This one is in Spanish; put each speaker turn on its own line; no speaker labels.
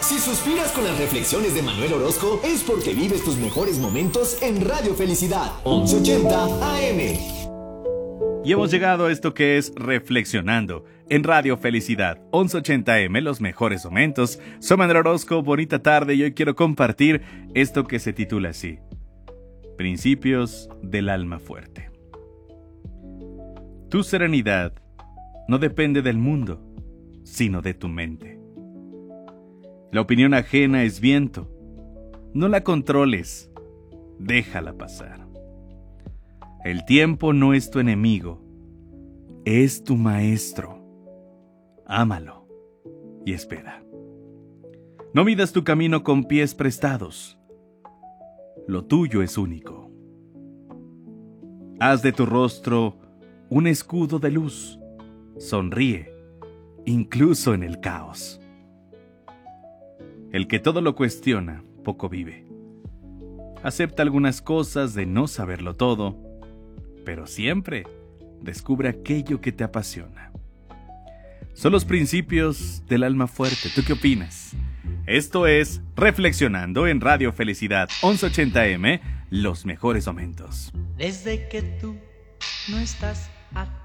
Si suspiras con las reflexiones de Manuel Orozco, es porque vives tus mejores momentos en Radio Felicidad, 1180 AM.
Y hemos llegado a esto que es Reflexionando en Radio Felicidad, 1180M, los mejores momentos. Soy Manuel Orozco, bonita tarde, y hoy quiero compartir esto que se titula así: Principios del alma fuerte. Tu serenidad no depende del mundo, sino de tu mente. La opinión ajena es viento. No la controles, déjala pasar. El tiempo no es tu enemigo, es tu maestro. Ámalo y espera. No midas tu camino con pies prestados. Lo tuyo es único. Haz de tu rostro un escudo de luz. Sonríe, incluso en el caos. El que todo lo cuestiona, poco vive. Acepta algunas cosas de no saberlo todo, pero siempre descubre aquello que te apasiona. Son los principios del alma fuerte. ¿Tú qué opinas? Esto es Reflexionando en Radio Felicidad 1180M, los mejores momentos.
Desde que tú no estás aquí.